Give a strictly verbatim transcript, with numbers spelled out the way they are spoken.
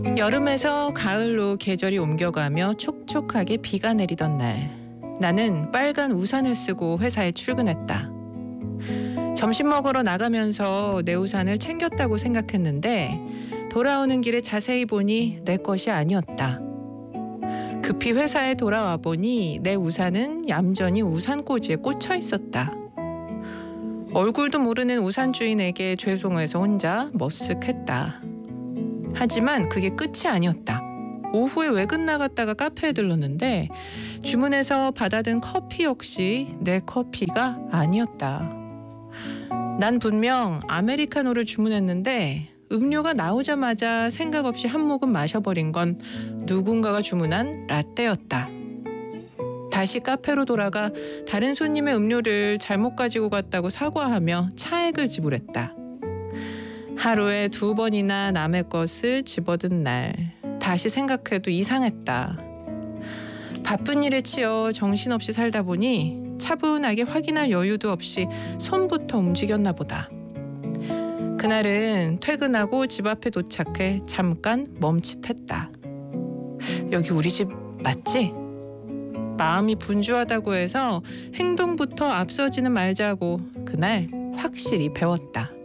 여름에서 가을로 계절이 옮겨가며 촉촉하게 비가 내리던 날, 나는 빨간 우산을 쓰고 회사에 출근했다. 점심 먹으러 나가면서 내 우산을 챙겼다고 생각했는데 돌아오는 길에 자세히 보니 내 것이 아니었다. 급히 회사에 돌아와 보니 내 우산은 얌전히 우산꽂이에 꽂혀 있었다. 얼굴도 모르는 우산 주인에게 죄송해서 혼자 머쓱했다. 하지만 그게 끝이 아니었다. 오후에 외근 나갔다가 카페에 들렀는데 주문해서 받아든 커피 역시 내 커피가 아니었다. 난 분명 아메리카노를 주문했는데 음료가 나오자마자 생각 없이 한 모금 마셔버린 건 누군가가 주문한 라떼였다. 다시 카페로 돌아가 다른 손님의 음료를 잘못 가지고 갔다고 사과하며 차액을 지불했다. 하루에 두 번이나 남의 것을 집어든 날, 다시 생각해도 이상했다. 바쁜 일에 치여 정신없이 살다 보니 차분하게 확인할 여유도 없이 손부터 움직였나 보다. 그날은 퇴근하고 집 앞에 도착해 잠깐 멈칫했다. 여기 우리 집 맞지? 마음이 분주하다고 해서 행동부터 앞서지는 말자고 그날 확실히 배웠다.